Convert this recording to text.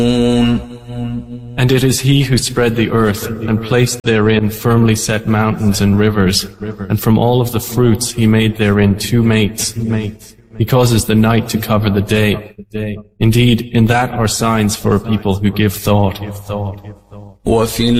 And it is He who spread the earth and placed therein firmly set mountains and rivers, and from all of the fruits He made therein two mates. He causes the night to cover the day. Indeed, in that are signs for a people who give thought.